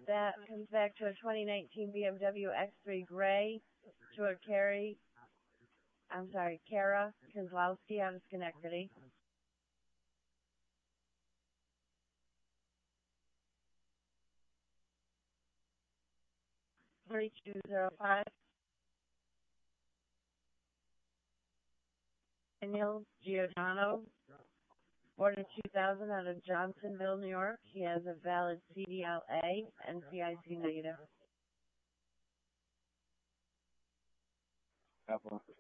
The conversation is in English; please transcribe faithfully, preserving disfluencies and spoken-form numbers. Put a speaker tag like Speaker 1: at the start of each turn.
Speaker 1: That comes back to a twenty nineteen B M W X three Gray to a Carrie, I'm sorry, Kara Kozlowski out of Schenectady. thirty-two oh five. Daniel Giordano, born in two thousand out of Johnsonville, New York. He has a valid C D L A and C I C negative.